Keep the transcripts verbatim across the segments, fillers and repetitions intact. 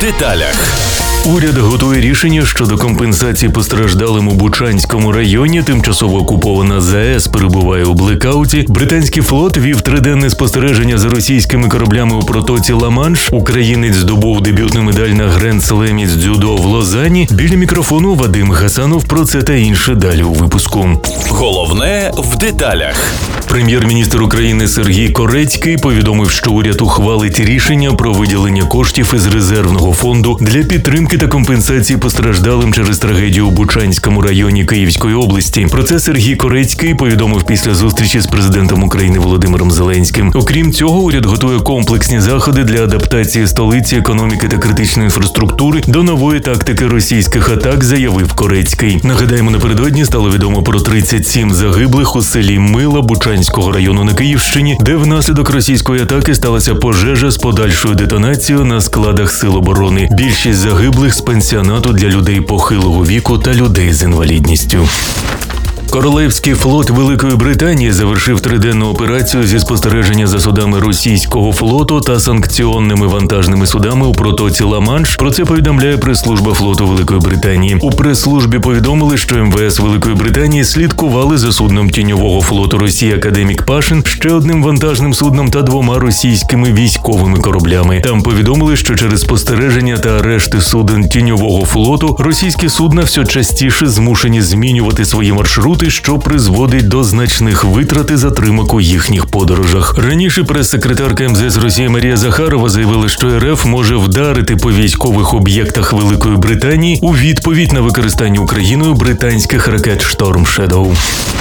в деталях. Уряд готує рішення щодо компенсації постраждалим у Бучанському районі. Тимчасово окупована ЗАЕС перебуває у блекауті. Британський флот вів триденне спостереження за російськими кораблями у протоці Ла-Манш. Українець здобув дебютну медаль на Гранд-слемі з дзюдо в Лозанні. Біля мікрофону Вадим Гасанов. Про це та інше далі у випуску. Головне в деталях. Прем'єр-міністр України Сергій Корецький повідомив, що уряд ухвалить рішення про виділення коштів із резервного фонду для підтримки та компенсації постраждалим через трагедію у Бучанському районі Київської області. Про це Сергій Корецький повідомив після зустрічі з президентом України Володимиром Зеленським. Окрім цього, уряд готує комплексні заходи для адаптації столиці, економіки та критичної інфраструктури до нової тактики російських атак, заявив Корецький. Нагадаємо, напередодні стало відомо про тридцять сім загиблих у селі Мила Бучанського району на Київщині, де внаслідок російської атаки сталася пожежа з подальшою детонацією на складах сил оборони. Більшість загиблих з пансіонату для людей похилого віку та людей з інвалідністю. Королевський флот Великої Британії завершив триденну операцію зі спостереження за судами російського флоту та санкціонними вантажними судами у протоці Ла-Манш. Про це повідомляє прес-служба флоту Великої Британії. У прес-службі повідомили, що МВС Великої Британії слідкували за судном тіньового флоту Росії «Академік Пашин», ще одним вантажним судном та двома російськими військовими кораблями. Там повідомили, що через спостереження та арешти суден тіньового флоту російські судна все частіше змушені змінювати свої маршрути, що призводить до значних витрат і затримок у їхніх подорожах. Раніше прес-секретарка МЗС Росії Марія Захарова заявила, що РФ може вдарити по військових об'єктах Великої Британії у відповідь на використання Україною британських ракет «Шторм Шедоу».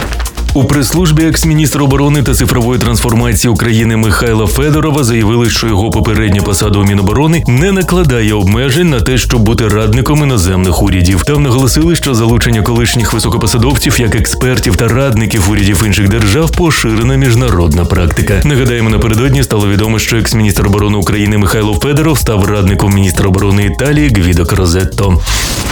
У прес-службі екс-міністра оборони та цифрової трансформації України Михайла Федорова заявили, що його попередня посада у Міноборони не накладає обмежень на те, щоб бути радником іноземних урядів. Там наголосили, що залучення колишніх високопосадовців як експертів та радників урядів інших держав – поширена міжнародна практика. Нагадаємо, напередодні стало відомо, що екс-міністр оборони України Михайло Федоров став радником міністра оборони Італії Гвідо Крозетто.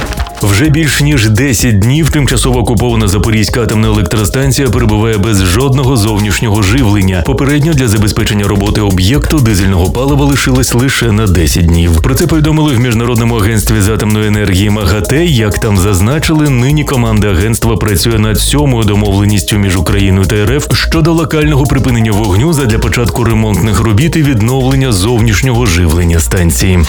Вже більш ніж десять днів тимчасово окупована Запорізька атомна електростанція перебуває без жодного зовнішнього живлення. Попередньо для забезпечення роботи об'єкту дизельного палива лишилось лише на десять днів. Про це повідомили в Міжнародному агентстві з атомної енергії МАГАТЕ. Як там зазначили, нині команда агентства працює над сьомою домовленістю між Україною та РФ щодо локального припинення вогню задля початку ремонтних робіт і відновлення зовнішнього живлення станції.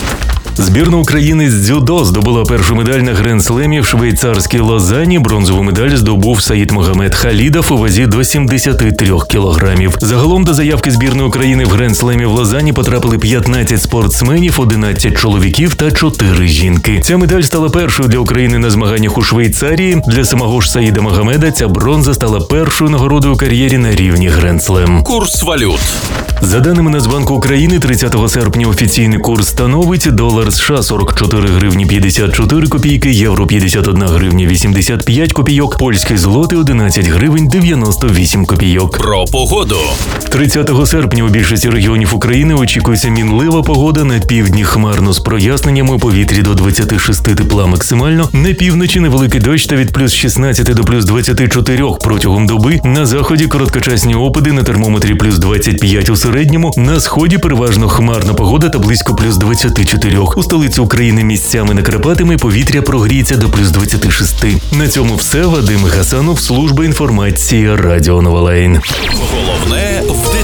Збірна України з дзюдо здобула першу медаль на Гранд-слемі в швейцарській Лозанні. Бронзову медаль здобув Саїд Магомед Халідов у вазі до сімдесяти трьох кілограмів. Загалом до заявки збірної України в Гранд-слемі в Лозанні потрапили п'ятнадцять спортсменів, одинадцять чоловіків та чотири жінки. Ця медаль стала першою для України на змаганнях у Швейцарії. Для самого ж Саїда Магомеда ця бронза стала першою нагородою у кар'єрі на рівні Гранд-слем. Курс валют. За даними Нацбанку України, тридцятого серпня офіційний курс становить долар США сорок чотири гривні п'ятдесят чотири копійки, євро п'ятдесят одна гривня вісімдесят п'ять копійок, польський злотий одинадцять гривень дев'яносто вісім копійок. Про погоду. тридцятого серпня у більшості регіонів України очікується мінлива погода, на півдні хмарно з проясненнями, у повітрі до двадцяти шести тепла максимально, на півночі невеликий дощ та від плюс шістнадцяти до плюс двадцяти чотирьох протягом доби, на заході короткочасні опади, на термометрі плюс двадцять п'ять у середньому, на сході переважно хмарна погода та близько плюс двадцяти чотирьох. У столиці України місцями накрапатиме, повітря прогріється до плюс двадцяти шести. На цьому все. Вадим Гасанов, служба інформації Радіо Новолейн. Головне в деталях.